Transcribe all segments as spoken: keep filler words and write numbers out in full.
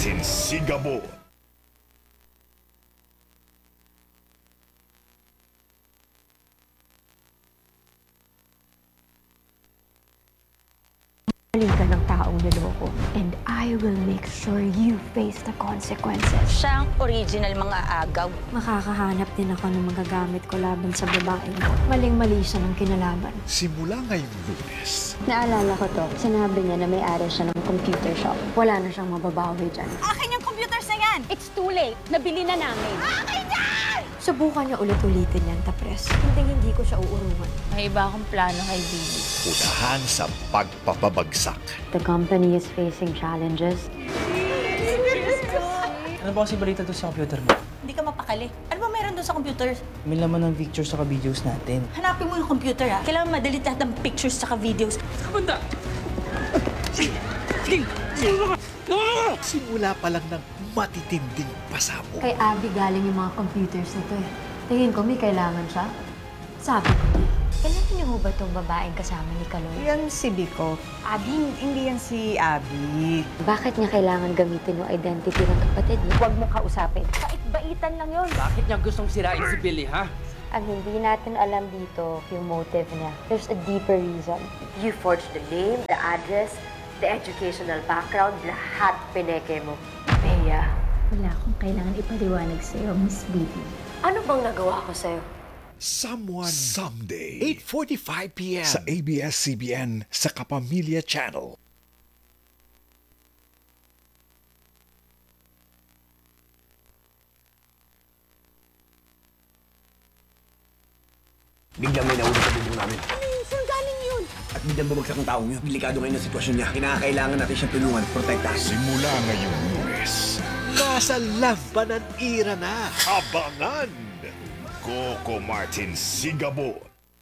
Martin Sigabo. Maling ka ng taong niloko, and I will make sure you face the consequences. Siya ang original mga agaw. Makakahanap din ako ng magagamit ko laban sa babaeng ko. Maling-mali siya ng kinalaban. Simula ngayong Lunes, Naalala ko to, sinabi niya na may-ari siya ng computer shop. Wala na siyang mababawi dyan. Akin yung computers na yan! It's too late. Nabili na namin. Akin yan! Subukan niya ulit-ulitin yan, Tapres. Hindi hindi ko siya uurungan. May iba akong plano kay Bibi. unahan sa pagpapabagsak. The company is facing challenges. Ano ba kasi balita doon sa computer mo? Hindi ka mapakali. Ano ba meron doon sa computer? May laman ng pictures sa videos natin. Hanapin mo yung computer, ha? Kailangan madali lahat ng pictures sa videos. Kabanda! Simula pa lang ng matitinding pasabog. Kay Abby galing yung mga computers na to eh. Tingin ko may kailangan siya. Sabi ko na. Kailangan niyo ho ba itong babaeng kasama ni Kaloy? Yan si Biko. Abi, hindi yan si Abi. Bakit niya kailangan gamitin yung identity ng kapatid niya? Huwag mo kausapin. Bait-baitan lang yun. Bakit niya gustong sirain si Billy, ha? Ang hindi natin alam dito yung motive niya. There's a deeper reason. You forged the name, the address, the educational background, lahat pineke mo. Bea, Wala akong kailangan ipaliwanag sa'yo, Miss Bibi. ano bang nagawa ko sa'yo? Someone Someday. eight forty-five p m sa A B S C B N sa Kapamilya Channel. Biglang may nahulog sa bubong namin. Saan galing yun? At biglang bumagsak ang taong yun. Delikado ngayon ang sitwasyon niya. Kinakailangan natin siyang tulungan, protektahan. Simula ngayong Lunes, nasa labanan ira na. Abangan! Coco Martin Sigabo.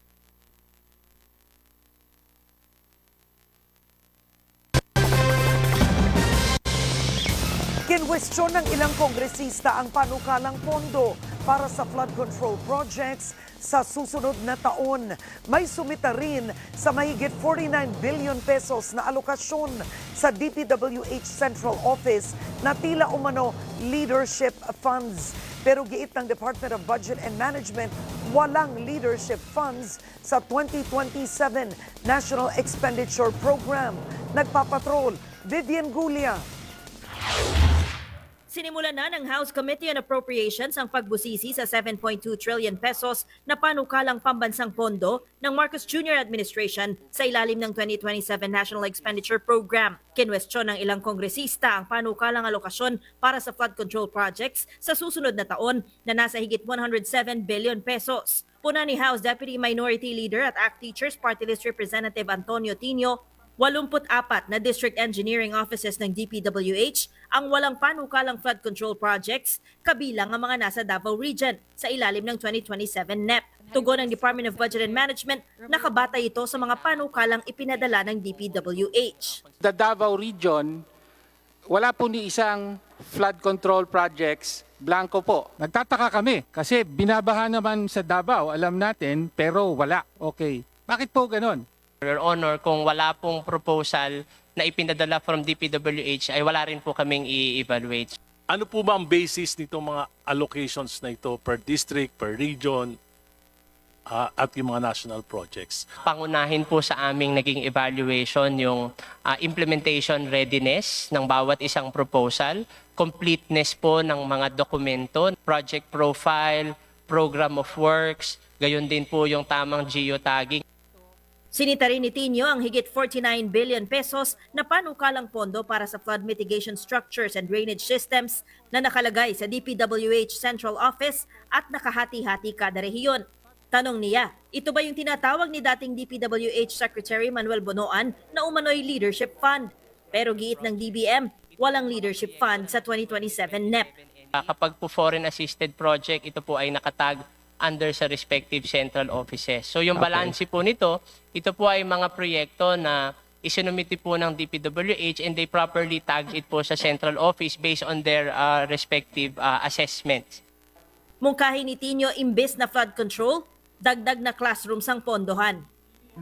Kinwestiyon ng ilang kongresista ang panukalang pondo para sa flood control projects sa susunod na taon. May sumita rin sa mahigit forty-nine billion pesos na alokasyon sa D P W H Central Office na tila umano leadership funds. Pero giit ng Department of Budget and Management, walang leadership funds sa twenty twenty-seven National Expenditure Program. Nagpapatrol, Vivian Gulia. Sinimulan na ng House Committee on Appropriations ang pagbusisi sa seven point two trillion pesos na panukalang pambansang pondo ng Marcos Junior Administration sa ilalim ng twenty twenty-seven National Expenditure Program. Kinwestiyon ng ilang kongresista ang panukalang alokasyon para sa flood control projects sa susunod na taon na nasa higit one hundred seven billion pesos. Puna ni House Deputy Minority Leader at A C T Teachers Party List Representative Antonio Tino, eighty-four na district engineering offices ng D P W H ang walang panukalang flood control projects, kabilang ang mga nasa Davao Region sa ilalim ng twenty twenty-seven N E P. Tugon ng Department of Budget and Management, nakabatay ito sa mga panukalang ipinadala ng D P W H. The Davao Region, wala po ni isang flood control projects, blanco po. Nagtataka kami kasi binabaha naman sa Davao, alam natin, pero wala. Okay. Bakit po ganon? Your Honor, kung wala pong proposal na ipinadala from D P W H ay wala rin po kaming i-evaluate. Ano po ba ang basis nitong mga allocations na ito per district, per region, uh, at yung mga national projects? Pangunahin po sa aming naging evaluation yung uh, implementation readiness ng bawat isang proposal, completeness po ng mga dokumento, project profile, program of works, gayon din po yung tamang geotagging. Sinita rin ni Tino ang higit forty-nine billion pesos na panukalang pondo para sa flood mitigation structures and drainage systems na nakalagay sa D P W H Central Office at nakahati-hati kada rehiyon. Tanong niya, ito ba yung tinatawag ni dating D P W H Secretary Manuel Bonoan na umano'y leadership fund? Pero giit ng D B M, walang leadership fund sa twenty twenty-seven N E P. Uh, kapag po foreign assisted project, ito po ay nakatag under sa respective central offices. So yung balance po nito, ito po ay mga proyekto na isinumiti po ng D P W H and they properly tagged it po sa central office based on their uh, respective uh, assessments. Mungkahi ni Tino, imbes na flood control, dagdag na classrooms ang pondohan.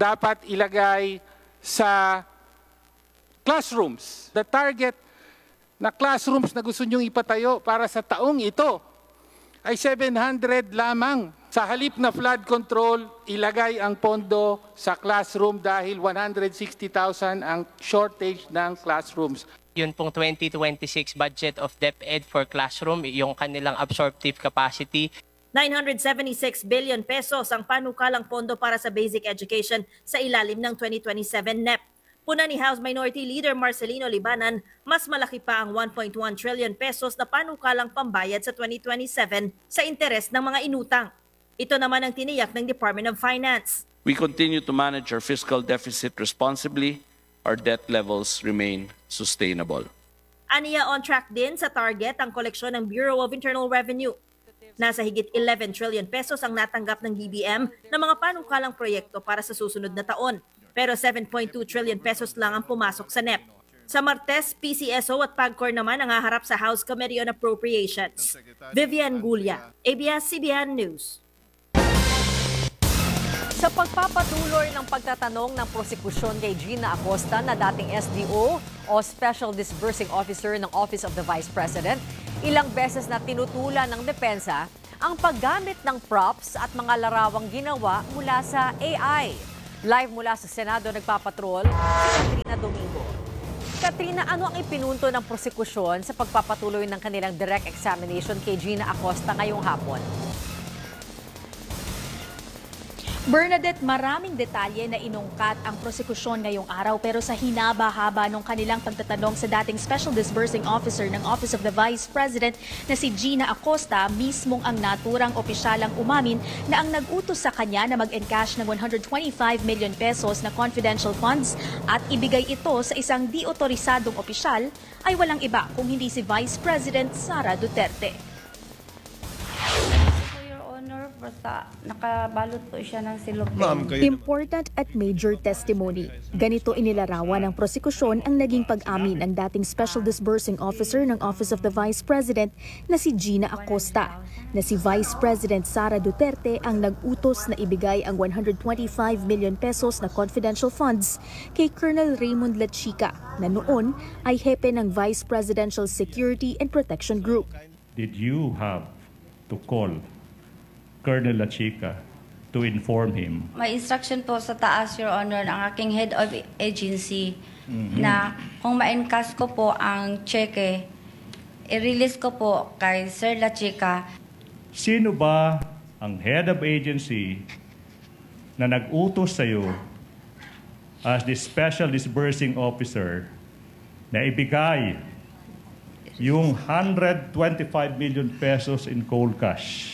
Dapat ilagay sa classrooms. The target na classrooms na gusto nyong ipatayo para sa taong ito ay seven hundred lamang. Sa halip na flood control, ilagay ang pondo sa classroom dahil one hundred sixty thousand ang shortage ng classrooms. Yun pong twenty twenty-six budget of DepEd for classroom, yung kanilang absorptive capacity. nine hundred seventy-six billion pesos ang panukalang pondo para sa basic education sa ilalim ng twenty twenty-seven N E P. Puna ni House Minority Leader Marcelino Libanan, mas malaki pa ang one point one trillion pesos na panukalang pambayad sa twenty twenty-seven sa interes ng mga inutang. Ito naman ang tiniyak ng Department of Finance. We continue to manage our fiscal deficit responsibly. Our debt levels remain sustainable. Aniya on track din sa target ang koleksyon ng Bureau of Internal Revenue. Nasa higit eleven trillion pesos ang natanggap ng B B M na mga panukalang proyekto para sa susunod na taon. Pero seven point two trillion pesos lang ang pumasok sa N E P. Sa Martes, P C S O at PAGCOR naman ang haharap sa House Committee on Appropriations. Vivian Gulia, A B S C B N News. Sa pagpapatuloy ng pagtatanong ng prosekusyon kay Gina Acosta na dating S D O o Special Disbursing Officer ng Office of the Vice President, ilang beses na tinutulan ng depensa ang paggamit ng props at mga larawang ginawa mula sa A I. Live mula sa Senado nagpapatrol, si Katrina Domingo. Katrina, ano ang ipinunto ng prosekusyon sa pagpapatuloy ng kanilang direct examination kay Gina Acosta ngayong hapon? Bernadette, maraming detalye na inungkat ang prosekusyon ngayong araw pero sa hinaba-haba ng kanilang pagtatanong sa dating Special Disbursing Officer ng Office of the Vice President na si Gina Acosta, mismong ang naturang opisyalang umamin na ang nag-utos sa kanya na mag-encash ng one hundred twenty-five million pesos na confidential funds at ibigay ito sa isang di-otorisadong opisyal ay walang iba kung hindi si Vice President Sara Duterte. Basta nakabalot po siya ng silopin. Important at major testimony. Ganito inilarawan ng prosekusyon ang naging pag-amin ng dating Special Disbursing Officer ng Office of the Vice President na si Gina Acosta, na si Vice President Sara Duterte ang nag-utos na ibigay ang one hundred twenty-five million pesos na confidential funds kay Colonel Raymond Lachica, na noon ay hepe ng Vice Presidential Security and Protection Group. Did you have to call Colonel Lachica to inform him? May instruction po sa taas, Your Honor, ng aking head of agency mm-hmm. na kung ma-encash ko po ang cheque, i-release ko po kay Sir Lachica. Sino ba ang head of agency na nag-utos sa iyo as the Special Disbursing Officer na ibigay yung one hundred twenty-five million pesos in cold cash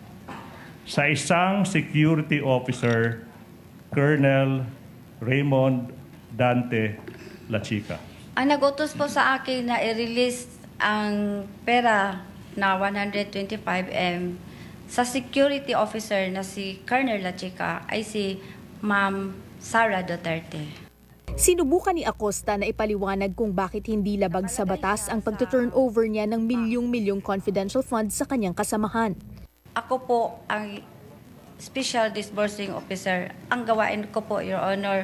sa isang security officer, Colonel Raymond Dante Lachica? Ang nag-utos po sa akin na i-release ang pera na one hundred twenty-five million sa security officer na si Colonel Lachica ay si Ma'am Sara Duterte. Sinubukan ni Acosta na ipaliwanag kung bakit hindi labag sa batas ang pagtuturnover niya ng milyong-milyong confidential funds sa kanyang kasamahan. Ako po ang Special Disbursing Officer. Ang gawain ko po, Your Honor,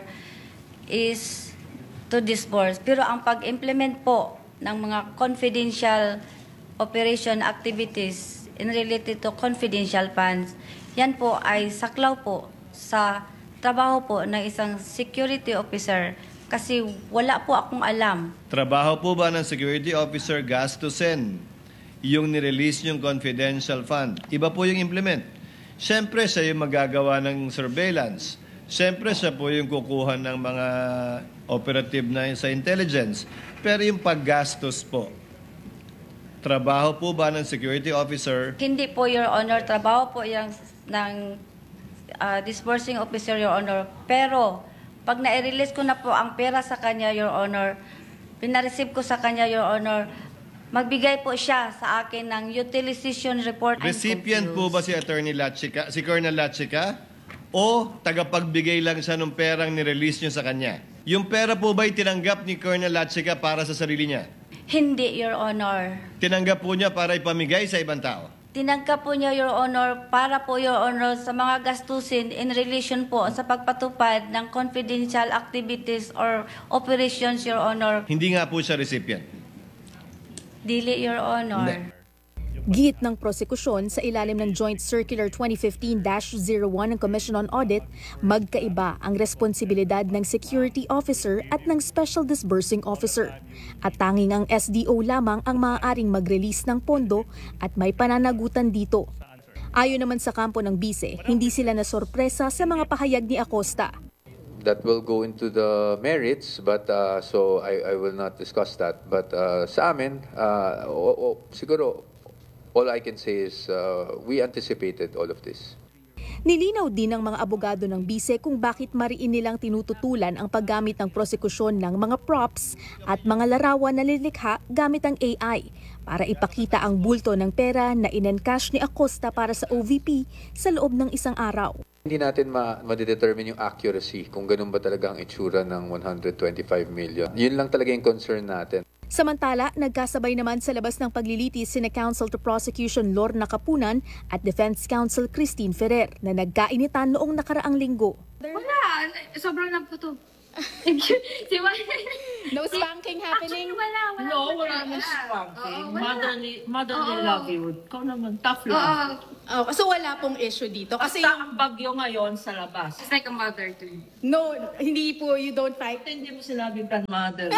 is to disburse. Pero ang pag-implement po ng mga confidential operation activities in related to confidential funds, yan po ay saklaw po sa trabaho po ng isang security officer kasi wala po akong alam. Trabaho po ba ng security officer gastusin yung nirelease yung confidential fund? Iba po yung implement. Siyempre, siya yung magagawa ng surveillance. Siyempre, siya po yung kukuha ng mga operative na sa intelligence. Pero yung paggastos po, trabaho po ba ng security officer? Hindi po, Your Honor. Trabaho po yung ng uh, disbursing officer, Your Honor. Pero, pag na-release ko na po ang pera sa kanya, Your Honor, pinareceive ko sa kanya, Your Honor, magbigay po siya sa akin ng utilization report. Recipient po ba si Attorney Lachica, si Colonel Lachica? O tagapagbigay lang siya ng perang ni-release niyo sa kanya? Yung pera po ba'y tinanggap ni Colonel Lachica para sa sarili niya? Hindi, Your Honor. Tinanggap po niya para ipamigay sa ibang tao? Tinanggap po niya, Your Honor, para po, Your Honor, sa mga gastusin in relation po sa pagpatupad ng confidential activities or operations, Your Honor. Hindi nga po siya recipient? Dili, Your Honor. Git ng prosekusyon sa ilalim ng Joint Circular twenty fifteen dash zero one ng Commission on Audit, magkaiba ang responsibilidad ng security officer at ng special disbursing officer. At tanging ang S D O lamang ang maaaring mag-release ng pondo at may pananagutan dito. Ayon naman sa kampo ng bise, hindi sila nasorpresa sa mga pahayag ni Acosta. That will go into the merits, but uh, so I, I will not discuss that. But uh, sa amin, uh, o, o, siguro, all I can say is uh, we anticipated all of this. Nilinaw din ng mga abogado ng bise kung bakit mariin nilang tinututulan ang paggamit ng prosekusyon ng mga props at mga larawan na lilikha gamit ang A I para ipakita ang bulto ng pera na in-encash ni Acosta para sa O V P sa loob ng isang araw. Hindi natin ma- ma-determine yung accuracy kung ganun ba talaga ang itsura ng one hundred twenty-five million. Yun lang talaga yung concern natin. Samantala, nagkasabay naman sa labas ng paglilitis sina Counsel to Prosecution Lorna Kapunan at Defense Counsel Christine Ferrer na nagkainitan noong nakaraang linggo. Wala, sobrang lang po to. Si No spanking happening? Actually, wala, wala. No, wala nang spanking. Motherly, motherly love you. Ikaw naman, tough love. Oh, so wala pong issue dito? Kasi ang bagyo ngayon sa labas. It's like a mother to you. No, hindi po, you don't fight? Hindi mo sinabi pa mother.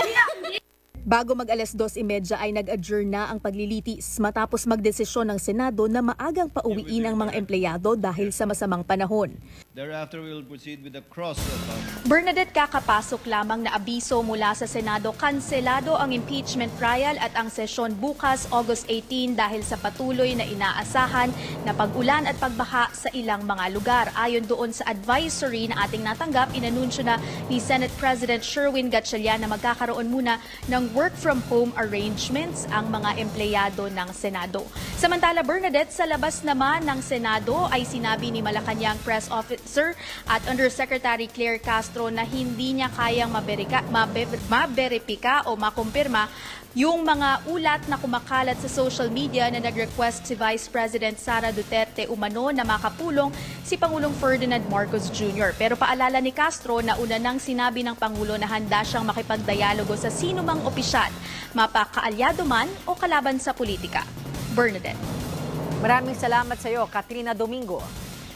Bago mag alas dos imedya ay nag-adjourn na ang paglilitis matapos magdesisyon ng Senado na maagang pauwiin ang mga empleyado dahil sa masamang panahon. Thereafter, we will proceed with the cross of Bernadette, kakapasok lamang na abiso mula sa Senado, kanselado ang impeachment trial at ang sesyon bukas August eighteen dahil sa patuloy na inaasahan na pag-ulan at pagbaha sa ilang mga lugar. Ayon doon sa advisory na ating natanggap, inanunsyo na ni Senate President Sherwin Gatchalian na magkakaroon muna ng work from home arrangements ang mga empleyado ng Senado. Samantala, Bernadette, sa labas naman ng Senado ay sinabi ni Malacanang Press Officer at Undersecretary Claire Castro na hindi niya kayang maberika, mabe, maberipika o makumpirma yung mga ulat na kumakalat sa social media na nag-request si Vice President Sara Duterte umano na makapulong si Pangulong Ferdinand Marcos Junior Pero paalala ni Castro na una nang sinabi ng Pangulo na handa siyang makipagdialogo sa sino mang opisyal, mapakaalyado man o kalaban sa politika. Bernadette. Maraming salamat sa iyo, Katrina Domingo.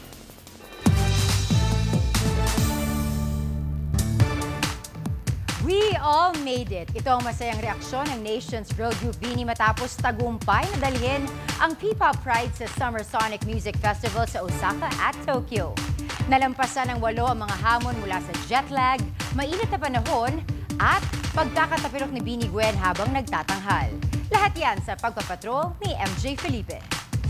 We all made it. Ito ang masayang reaksyon ng Nations Girl Group Beanie matapos tagumpay na dalhin ang P-Pop Pride sa Summer Sonic Music Festival sa Osaka at Tokyo. Nalampasan ng walo ang mga hamon mula sa jet lag, mainit na panahon, at pagkakatapilok ni Beanie Gwen habang nagtatanghal. Lahat yan sa pagpapatrol ni M J Felipe.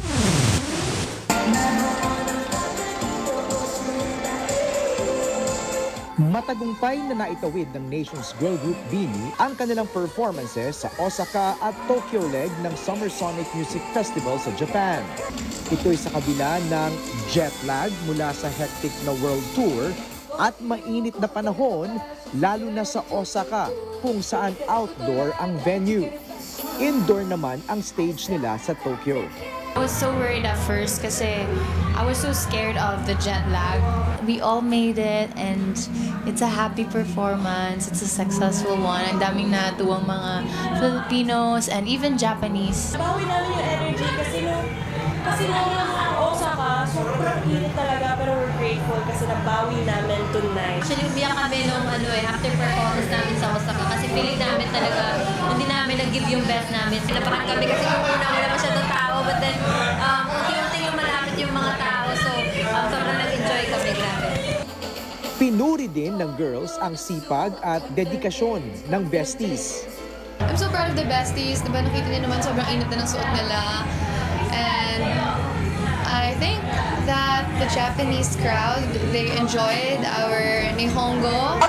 Matagumpay na naitawid ng Nations Girl Group Beanie ang kanilang performances sa Osaka at Tokyo leg ng Summer Sonic Music Festival sa Japan. Ito'y sa kabila ng jet lag mula sa hectic na world tour at mainit na panahon, lalo na sa Osaka kung saan outdoor ang venue. Indoor naman ang stage nila sa Tokyo. I was so worried at first kasi I was so scared of the jet lag. We all made it and it's a happy performance. It's a successful one. Ang daming natuwang mga Filipinos and even Japanese. Bawi namin yung energy kasi nung, kasi nung Osaka, sobrang init talaga pero we're grateful kasi nabawi namin tonight. Actually, umiyak kami nung ano eh, after performance namin sa Osaka kasi feeling namin talaga hindi namin nag-give yung best namin. Napakan kami kasi nung una wala masyadong tao but then um, unti-unti yung malapit yung mga tao so um, sobrang nag-enjoy kami, grabe. Pinuri din ng girls ang sipag at dedikasyon ng besties. I'm so proud of the besties. Diba nakita niyo naman sobrang init na ng suot nila. And I think that the Japanese crowd, they enjoyed our Nihongo.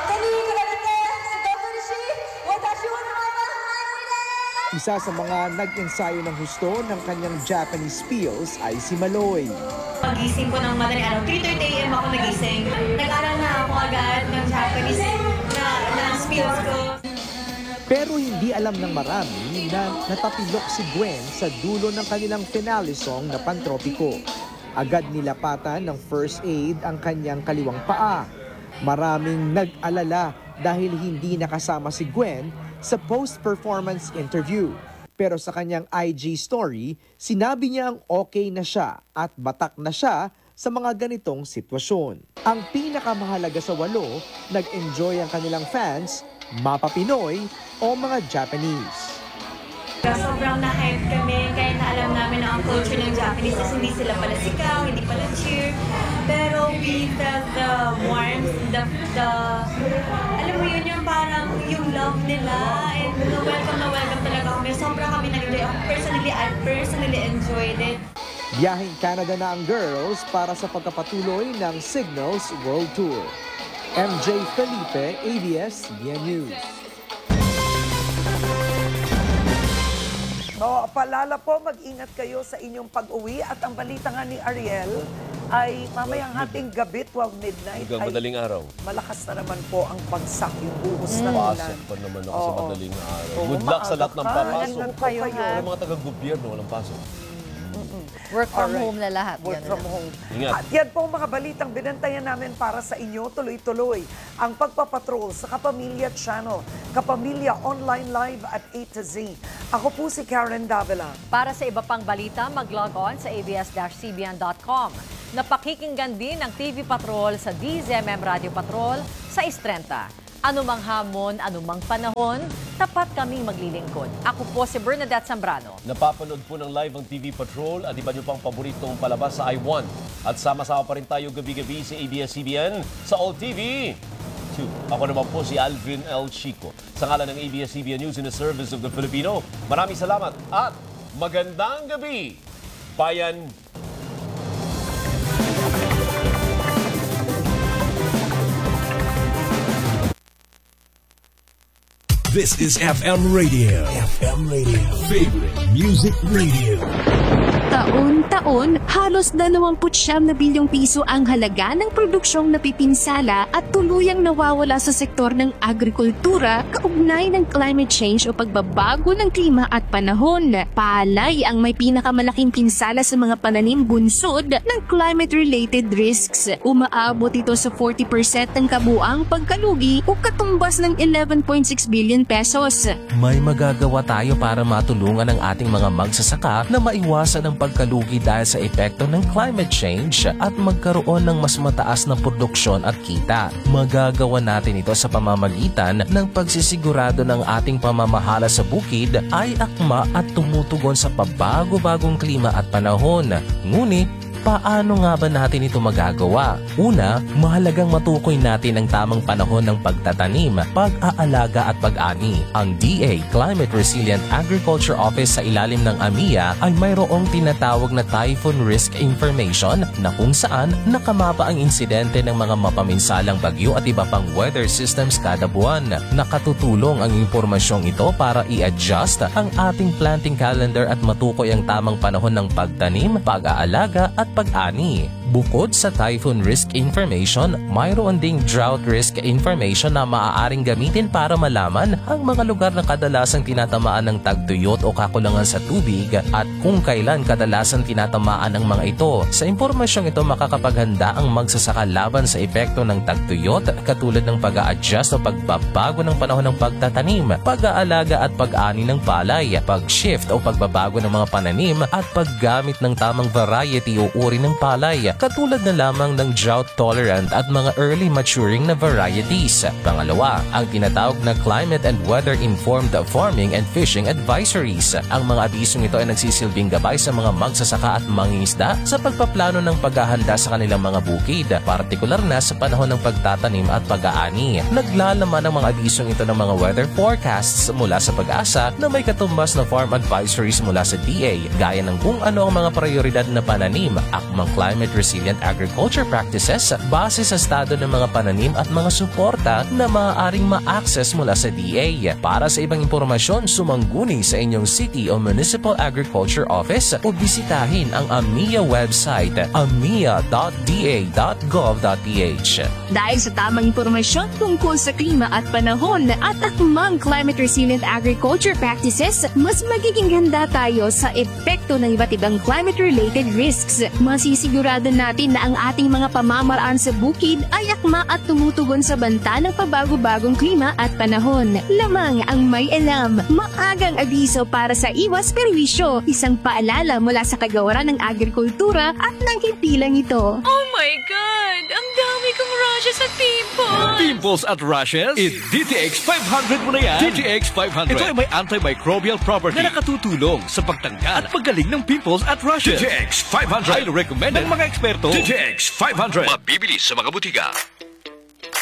Isa sa mga nag-ensayo ng husto ng kanyang Japanese spills ay si Maloy. Pagising ko ng madaling araw, three thirty a m ako nagising. Nag-aral na ako agad ng Japanese na, na spills ko. Pero hindi alam ng marami na natapilok si Gwen sa dulo ng kanilang finale song na Pantropiko. Agad nilapatan ng first aid ang kanyang kaliwang paa. Maraming nag-alala dahil hindi nakasama si Gwen sa post-performance interview. Pero sa kanyang I G story, sinabi niyang okay na siya at batak na siya sa mga ganitong sitwasyon. Ang pinakamahalaga sa walo, nag-enjoy ang kanilang fans, mapa Pinoy o mga Japanese. Sobrang na-hype kami, kaya na alam namin na ang culture ng Japanese is hindi sila pala sigaw, hindi pala cheer. Pero we felt the warmth, the, the, alam mo yun, yung parang yung love nila, and na welcome na welcome talaga kami. Sobrang kami nag-enjoy. Ako personally, I personally enjoyed it. Biyaheng Canada na ang girls para sa pagkapatuloy ng Signals World Tour. M J Felipe, A B S C B N News. No, paalala po, mag-ingat kayo sa inyong pag-uwi at ang balita nga ni Ariel ay mamayang hating gabi, twelve midnight. Hanggang madaling araw. Malakas na naman po ang bagsak, yung buhos ng ulan. Pasok pa naman ako sa madaling araw. Oo, Good luck sa lahat ng maaga ka. papasok. Ingat po kayo, ha? Pero mga taga-gobyerno, walang pasok. Work from Alright. home na lahat. Work Ganun from na. home. Ingat. At yan po ang mga balitang binantayan namin para sa inyo. Tuloy-tuloy ang pagpapatrol sa Kapamilya Channel. Kapamilya Online Live at A to Z. Ako po si Karen Davila. Para sa iba pang balita, mag-log on sa a b s c b n dot com. Napakikinggan din ang T V Patrol sa D Z M M Radio Patrol sa Istrenta. Anumang hamon, anumang panahon, tapat kaming maglilingkod. Ako po si Bernadette Zambrano. Napapanood po ng live ang T V Patrol at iba nyo pang paboritong palabas sa I one. At sama-sama pa rin tayo gabi-gabi sa A B S C B N sa All T V two. Ako naman po si Alvin L. Chico. Sa ngalan ng A B S C B N News in the service of the Filipino, maraming salamat at magandang gabi, Bayan. This is F M Radio. F M Radio. Favorite Music Radio. Taon-taon, halos dalawampu't siyam na bilyong piso ang halaga ng produksyong napipinsala at tuluyang nawawala sa sektor ng agrikultura kaugnay ng climate change o pagbabago ng klima at panahon. Palay ang may pinakamalaking pinsala sa mga pananim bunsod ng climate-related risks. Umaabot ito sa forty percent ng kabuang pagkalugi o katumbas ng eleven point six billion pesos. May magagawa tayo para matulungan ang ating mga magsasaka na maiwasan ang pagkalugi dahil sa epekto ng climate change at magkaroon ng mas mataas na produksyon at kita. Magagawa natin ito sa pamamagitan ng pagsisigurado ng ating pamamahala sa bukid ay akma at tumutugon sa pabago-bagong klima at panahon. Ngunit, paano nga ba natin ito magagawa? Una, mahalagang matukoy natin ang tamang panahon ng pagtatanim, pag-aalaga at pag-ani. Ang D A Climate Resilient Agriculture Office sa ilalim ng A M I A ay mayroong tinatawag na Typhoon Risk Information na kung saan nakamapa ang insidente ng mga mapaminsalang bagyo at iba pang weather systems kada buwan. Nakatutulong ang impormasyong ito para i-adjust ang ating planting calendar at matukoy ang tamang panahon ng pagtanim, pag-aalaga at pag-ani. Bukod sa Typhoon Risk Information, mayroon ding Drought Risk Information na maaaring gamitin para malaman ang mga lugar na kadalasang tinatamaan ng tagtuyot o kakulangan sa tubig at kung kailan kadalasan tinatamaan ang mga ito. Sa impormasyong ito, makakapaghanda ang magsasaka laban sa epekto ng tagtuyot katulad ng pag-a-adjust o pagbabago ng panahon ng pagtatanim, pag-aalaga at pag-ani ng palay, pag-shift o pagbabago ng mga pananim at paggamit ng tamang variety o uri ng palay, katulad na lamang ng drought-tolerant at mga early maturing na varieties. Pangalawa, ang tinatawag na Climate and Weather-Informed Farming and Fishing Advisories. Ang mga abisong ito ay nagsisilbing gabay sa mga magsasaka at mangingisda sa pagpaplano ng paghahanda sa kanilang mga bukid, partikular na sa panahon ng pagtatanim at pag-aani. Naglalaman ang mga abisong ito ng mga weather forecasts mula sa Pag-asa na may katumbas na farm advisories mula sa D A, gaya ng kung ano ang mga prioridad na pananim, akmang climate resilient agriculture practices base sa estado ng mga pananim at mga suporta na maaaring ma-access mula sa D A. Para sa ibang impormasyon, sumangguni sa inyong city o municipal agriculture office o bisitahin ang A M I A website a m i a dot d a dot gov dot p h. Dahil sa tamang impormasyon tungkol sa klima at panahon at akmang climate resilient agriculture practices, mas magiging handa tayo sa epekto ng iba't ibang climate-related risks. Masisigurado natin na ang ating mga pamamaraan sa bukid ay akma at tumutugon sa banta ng pabago-bagong klima at panahon. Lamang ang may alam, maagang abiso para sa iwas perwisyo, isang paalala mula sa kagawaran ng agrikultura at ng himpilang ito. Oh my God! Ang dami kong rashes at pimples! Pimples at rashes? In D T X five hundred mo na yan. D T X five hundred. Ito ay may antimicrobial property na nakatutulong sa pagtanggal at paggaling ng pimples at rashes. D T X five hundred. Highly recommended ng mga eksperto. D T X five hundred. Mabibili sa mga butika.